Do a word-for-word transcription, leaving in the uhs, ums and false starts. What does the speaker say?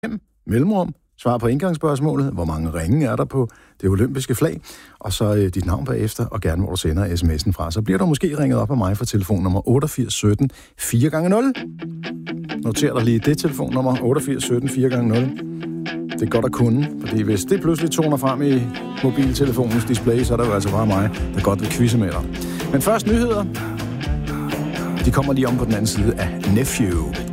mellemrum, svar på indgangsspørgsmålet, hvor mange ringe er der på det olympiske flag, og så øh, dit navn bagefter, og gerne hvor du sender sms'en fra. Så bliver du måske ringet op af mig fra telefonnummer otteogfirs sytten fire gange nul. Noter dig lige det telefonnummer, otteogfirs sytten fire gange nul. Det er godt at kunne, fordi hvis det pludselig toner frem i mobiltelefonens display, så er der jo altså bare mig, der godt vil quizze med dig. Men først nyheder. De kommer lige om på den anden side af Nephew.